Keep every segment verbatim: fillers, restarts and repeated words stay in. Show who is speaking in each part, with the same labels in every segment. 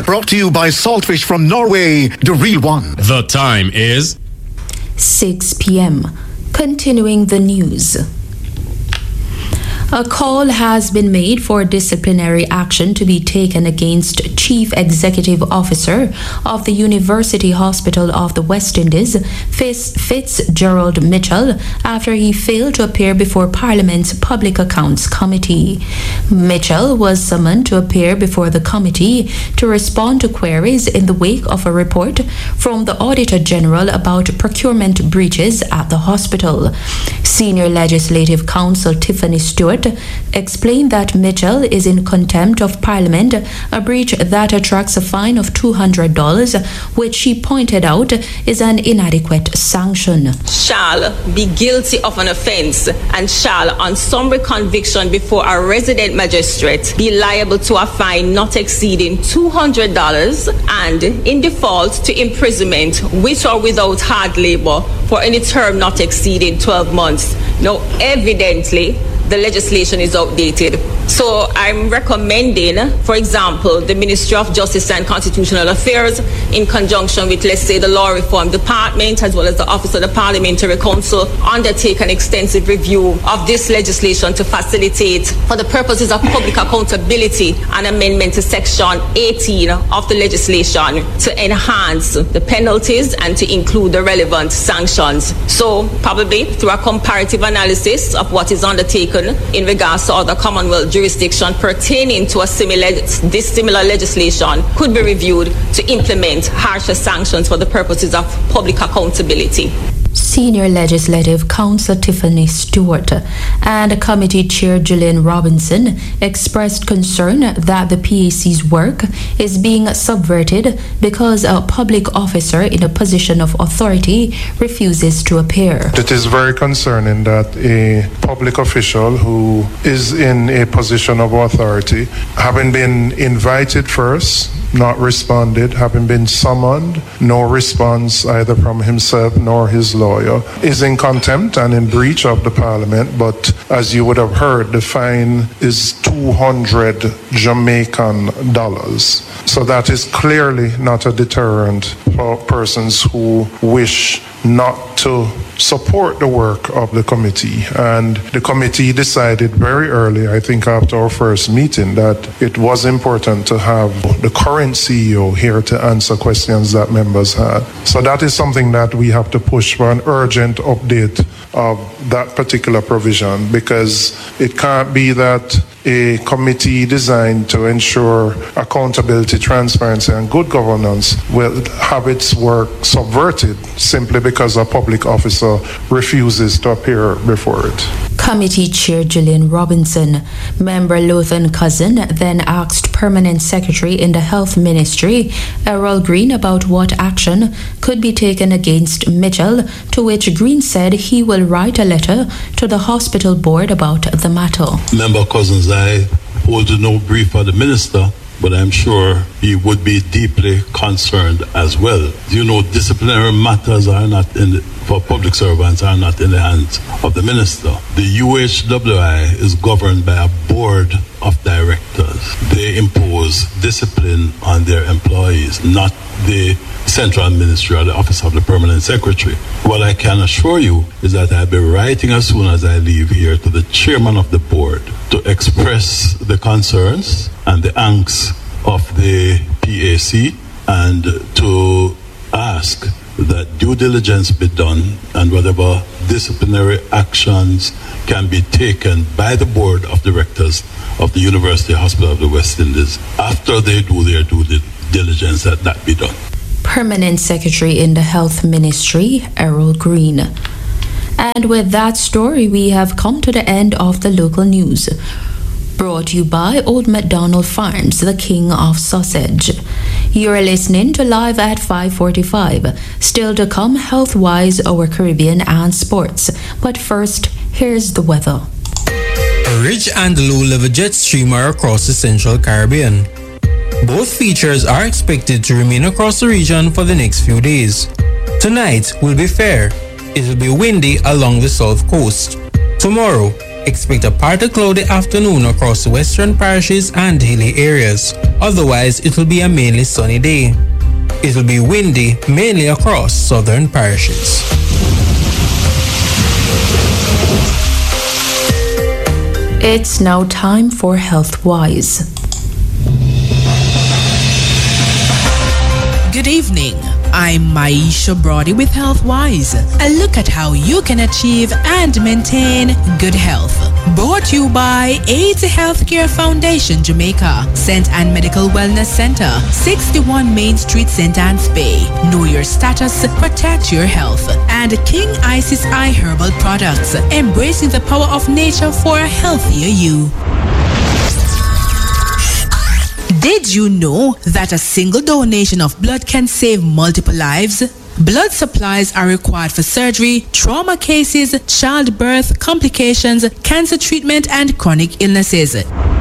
Speaker 1: Brought to you by Saltfish from Norway, the real one.
Speaker 2: The time is
Speaker 3: six p.m. Continuing the news. A call has been made for disciplinary action to be taken against Chief Executive Officer of the University Hospital of the West Indies, Fitzgerald Mitchell, after he failed to appear before Parliament's Public Accounts Committee. Mitchell was summoned to appear before the committee to respond to queries in the wake of a report from the Auditor General about procurement breaches at the hospital. Senior Legislative Counsel Tiffany Stewart explained that Mitchell is in contempt of Parliament, a breach that attracts a fine of two hundred dollars, which she pointed out is an inadequate sanction.
Speaker 4: Shall be guilty of an offence and shall, on summary conviction before a resident magistrate, be liable to a fine not exceeding two hundred dollars and, in default, to imprisonment with or without hard labour for any term not exceeding twelve months. Now, evidently, the legislation is outdated. So I'm recommending, for example, the Ministry of Justice and Constitutional Affairs, in conjunction with, let's say, the Law Reform Department, as well as the Office of the Parliamentary Counsel, undertake an extensive review of this legislation to facilitate, for the purposes of public accountability, an amendment to Section eighteen of the legislation to enhance the penalties and to include the relevant sanctions. So probably through a comparative analysis of what is undertaken in regards to other Commonwealth jurisdiction pertaining to a similar, this similar legislation could be reviewed to implement harsher sanctions for the purposes of public accountability.
Speaker 3: Senior Legislative Counsel Tiffany Stewart and Committee Chair Gillian Robinson expressed concern that the P A C's work is being subverted because a public officer in a position of authority refuses to appear.
Speaker 5: It is very concerning that a public official who is in a position of authority, having been invited first, not responded, having been summoned, no response either from himself nor his lawyer, is in contempt and in breach of the Parliament. But as you would have heard, the fine is two hundred Jamaican dollars. So that is clearly not a deterrent for persons who wish not to support the work of the committee. And the committee decided very early, I think after our first meeting, that it was important to have the current C E O here to answer questions that members had. So that is something that we have to push for, an urgent update of that particular provision, because it can't be that a committee designed to ensure accountability, transparency, and good governance will have its work subverted simply because a public officer refuses to appear before it.
Speaker 3: Committee Chair Gillian Robinson. Member Lothan Cousin then asked Permanent Secretary in the Health Ministry, Errol Green, about what action could be taken against Mitchell, to which Green said he will write a letter to the hospital board about the matter.
Speaker 6: Member Cousins, I hold no brief for the Minister, but I'm sure he would be deeply concerned as well. You know, disciplinary matters are not in the, for public servants are not in the hands of the Minister. The U H W I is governed by a board of directors. They impose discipline on their employees, not the Central Ministry or the Office of the Permanent Secretary. What I can assure you is that I'll be writing as soon as I leave here to the chairman of the board to express the concerns and the angst of the P A C and to ask that due diligence be done and whatever disciplinary actions can be taken by the board of directors of the University Hospital of the West Indies after they do their due diligence, that that be done.
Speaker 3: Permanent Secretary in the Health Ministry, Errol Green. And with that story, we have come to the end of the local news. Brought to you by Old MacDonald Farms, the king of sausage. You're listening to Live at five forty-five. Still to come, Health-Wise, our Caribbean and sports. But first, here's the weather.
Speaker 7: A rich and low-level jet stream are across the Central Caribbean. Both features are expected to remain across the region for the next few days. Tonight will be fair. It will be windy along the south coast. Tomorrow, Expect a partly cloudy afternoon across the western parishes and hilly areas. Otherwise, it will be a mainly sunny day. It will be windy mainly across southern parishes.
Speaker 3: It's now time for HealthWise.
Speaker 2: Good evening. I'm Maisha Brody with HealthWise. A look at how you can achieve and maintain good health. Brought to you by AIDS Healthcare Foundation Jamaica, Saint Anne Medical Wellness Center, sixty-one Main Street, Saint Anne's Bay. Know your status, protect your health. And King Isis Eye Herbal Products, embracing the power of nature for a healthier you. Did you know that a single donation of blood can save multiple lives? Blood supplies are required for surgery, trauma cases, childbirth, complications, cancer treatment, and chronic illnesses.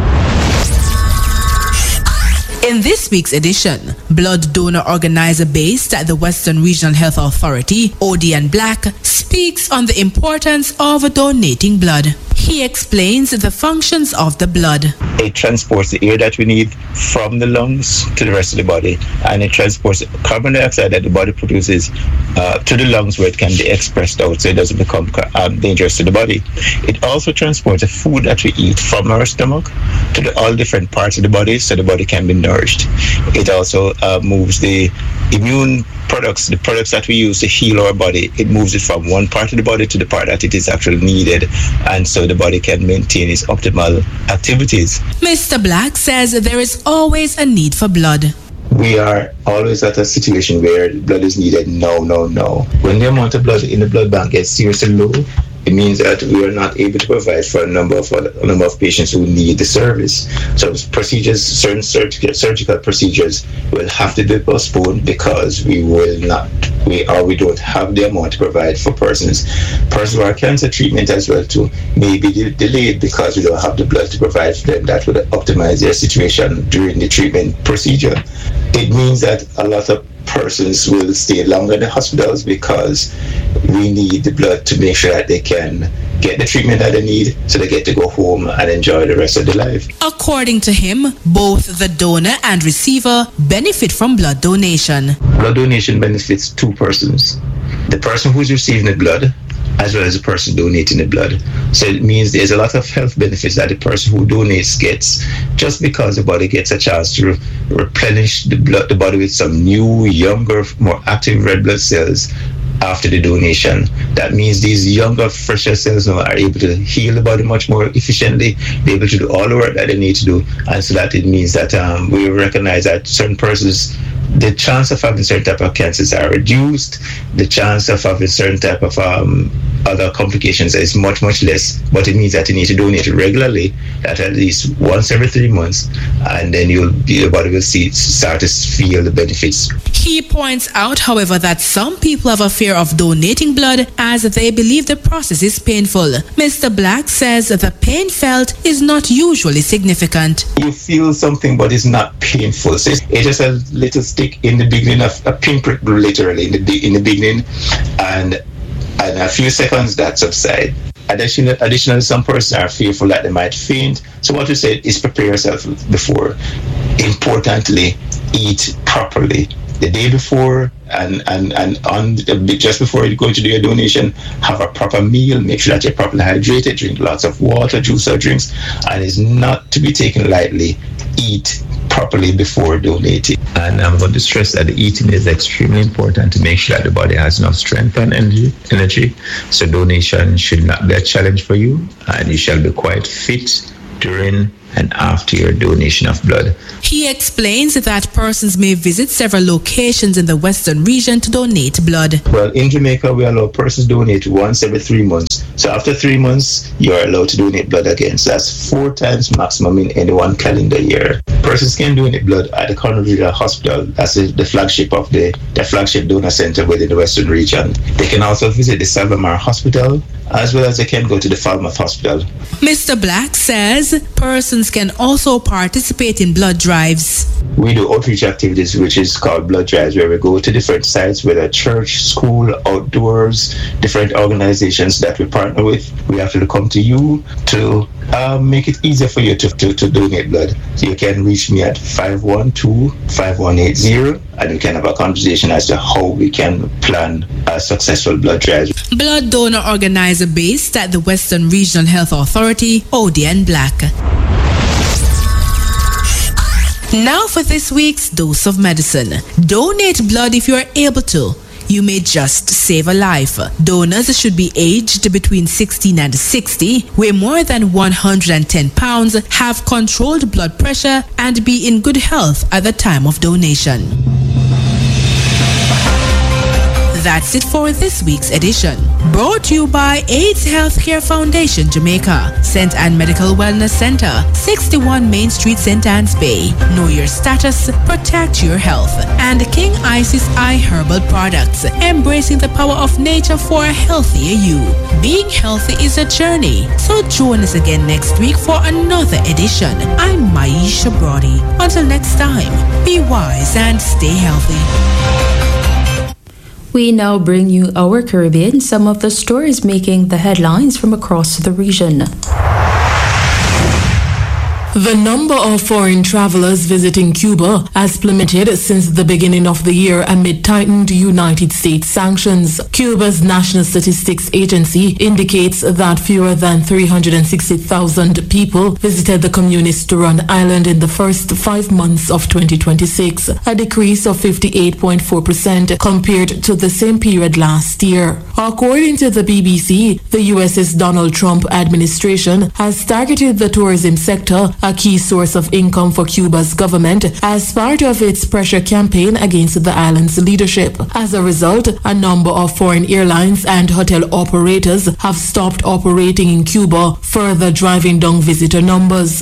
Speaker 2: In this week's edition, blood donor organizer based at the Western Regional Health Authority, Odian Black, speaks on the importance of donating blood. He explains the functions of the blood.
Speaker 8: It transports the air that we need from the lungs to the rest of the body, and it transports carbon dioxide that the body produces uh, to the lungs where it can be expressed out so it doesn't become um, dangerous to the body. It also transports the food that we eat from our stomach to the, all different parts of the body so the body can be nourished. It also uh, moves the immune products, the products that we use to heal our body. It moves it from one part of the body to the part that it is actually needed, and so the body can maintain its optimal activities.
Speaker 2: Mister Black says there is always a need for blood.
Speaker 8: We are always at a situation where blood is needed now, now, now. When the amount of blood in the blood bank gets seriously low, it means that we are not able to provide for a number of a number of patients who need the service. So procedures, certain surgical, surgical procedures will have to be postponed because we will not, we or we don't have the amount to provide for persons. Persons who are cancer treatment as well too may be de- delayed because we don't have the blood to provide for them. That would optimize their situation during the treatment procedure. It means that a lot of persons will stay longer in the hospitals because we need the blood to make sure that they can get the treatment that they need so they get to go home and enjoy the rest of their life.
Speaker 2: According to him, both the donor and receiver benefit from blood donation.
Speaker 8: Blood donation benefits two persons. The person who's receiving the blood as well as the person donating the blood. So it means there's a lot of health benefits that the person who donates gets just because the body gets a chance to re- replenish the blood, the body with some new, younger, more active red blood cells after the donation. That means these younger, fresher cells now are able to heal the body much more efficiently, be able to do all the work that they need to do, and so that it means that um, we recognize that certain persons, the chance of having certain type of cancers are reduced, the chance of having certain type of um, other complications is much, much less, but it means that you need to donate regularly, at at least once every three months, and then you'll be, your body will see, start to feel the benefits.
Speaker 2: He points out, however, that some people have a fear of donating blood as they believe the process is painful. Mister Black says the pain felt is not usually significant.
Speaker 8: You feel something, but it's not painful. So it's, it's just a little stick in the beginning, of a pinprick, literally in the in the beginning, and and a few seconds that subside. Additionally, additionally, some persons are fearful that they might faint. So what we say is prepare yourself before. Importantly, eat properly. The day before and, and, and on just before you go to do your donation, have a proper meal, make sure that you're properly hydrated, drink lots of water, juice or drinks, and it's not to be taken lightly. Eat properly before donating. And I'm going to stress that the eating is extremely important to make sure that the body has enough strength and energy. energy. So donation should not be a challenge for you, and you shall be quite fit during and after your donation of blood.
Speaker 2: He explains that persons may visit several locations in the Western region to donate blood.
Speaker 8: Well, in Jamaica, we allow persons to donate once every three months. So after three months, you are allowed to donate blood again. So that's four times maximum in any one calendar year. Persons can donate blood at the Conroe Regional Hospital. That's the flagship of the, the flagship donor center within the Western region. They can also visit the Salvamar Hospital, as well as they can go to the Falmouth Hospital.
Speaker 2: Mister Black says persons can also participate in blood drives.
Speaker 8: we do outreach activities, which is called blood drives, where we go to different sites, whether church, school, outdoors, different organizations that we partner with. We actually come to you to um, make it easier for you to, to, to donate blood. So you can reach me at five one two, five one eight zero, and we can have a conversation as to how we can plan a successful blood drive.
Speaker 2: Blood donor organizer based at the Western Regional Health Authority, Odean Black. Now for this week's dose of medicine. Donate blood if you are able to. You may just save a life. Donors should be aged between sixteen and sixty, weigh more than one hundred ten pounds, have controlled blood pressure, and be in good health at the time of donation. That's it for this week's edition. Brought to you by AIDS Healthcare Foundation Jamaica, Saint Anne Medical Wellness Center, sixty-one Main Street, Saint Anne's Bay. Know your status, protect your health. And King Isis Eye Herbal Products, embracing the power of nature for a healthier you. Being healthy is a journey, so join us again next week for another edition. I'm Maisha Brody. Until next time, be wise and stay healthy.
Speaker 3: We now bring you Our Caribbean, some of the stories making the headlines from across the region.
Speaker 9: The number of foreign travelers visiting Cuba has plummeted since the beginning of the year amid tightened United States sanctions. Cuba's National Statistics Agency indicates that fewer than three hundred sixty thousand people visited the communist-run island in the first five months of twenty twenty-six, a decrease of fifty-eight point four percent compared to the same period last year. According to the B B C, the U S's Donald Trump administration has targeted the tourism sector, a key source of income for Cuba's government, as part of its pressure campaign against the island's leadership. As a result, a number of foreign airlines and hotel operators have stopped operating in Cuba, further driving down visitor numbers.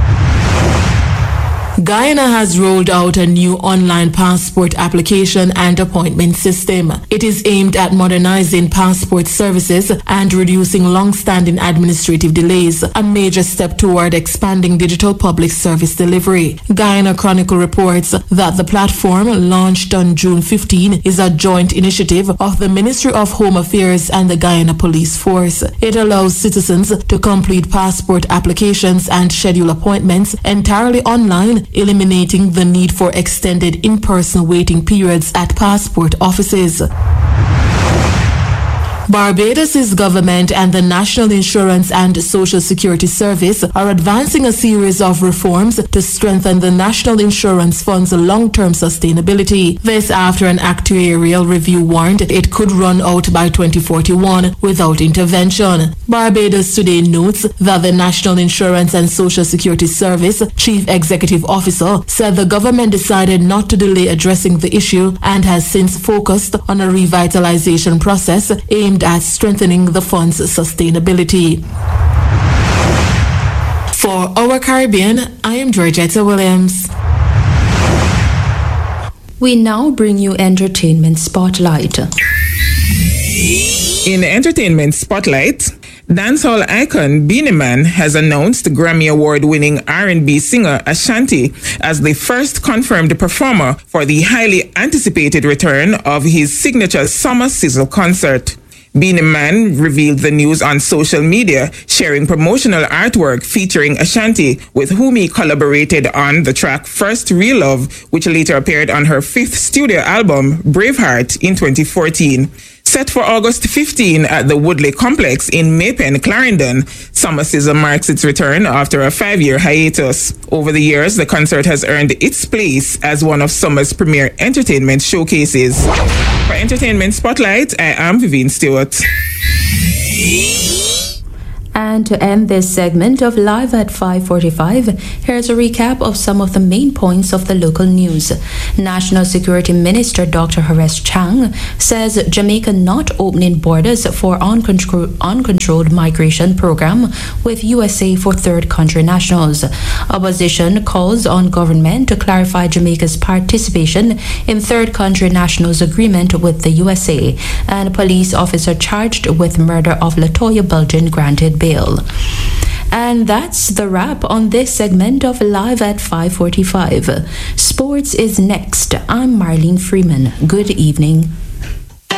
Speaker 9: Guyana has rolled out a new online passport application and appointment system. It is aimed at modernizing passport services and reducing long-standing administrative delays, a major step toward expanding digital public service delivery. Guyana Chronicle reports that the platform, launched on June fifteenth, is a joint initiative of the Ministry of Home Affairs and the Guyana Police Force. It allows citizens to complete passport applications and schedule appointments entirely online, eliminating the need for extended in-person waiting periods at passport offices. Barbados's government and the National Insurance and Social Security Service are advancing a series of reforms to strengthen the National Insurance Fund's long-term sustainability. This after an actuarial review warned it could run out by twenty forty-one without intervention. Barbados Today notes that the National Insurance and Social Security Service Chief Executive Officer said the government decided not to delay addressing the issue and has since focused on a revitalization process aimed at strengthening the fund's sustainability. For Our Caribbean, I am Georgetta Williams.
Speaker 3: We now bring you Entertainment Spotlight.
Speaker 10: In Entertainment Spotlight, dancehall icon Beenie Man has announced Grammy Award-winning R and B singer Ashanti as the first confirmed performer for the highly anticipated return of his signature Summer Sizzle concert. Beenie Man revealed the news on social media, sharing promotional artwork featuring Ashanti, with whom he collaborated on the track First Real Love, which later appeared on her fifth studio album, Braveheart, in twenty fourteen. Set for August fifteenth at the Woodley Complex in Maypen, Clarendon, Summer Sizzle marks its return after a five-year hiatus. Over the years, the concert has earned its place as one of summer's premier entertainment showcases. For Entertainment Spotlight, I am Vivian Stewart.
Speaker 3: And to end this segment of Live at five forty-five, here's a recap of some of the main points of the local news. National Security Minister Doctor Haresh Chang says Jamaica not opening borders for uncontro- uncontrolled migration program with U S A for third country nationals. Opposition calls on government to clarify Jamaica's participation in third country nationals agreement with the U S A, and police officer charged with murder of Latoya Belgian granted bail. And that's the wrap on this segment of Live at five forty-five. Sports is next. I'm Marlene Freeman. Good evening.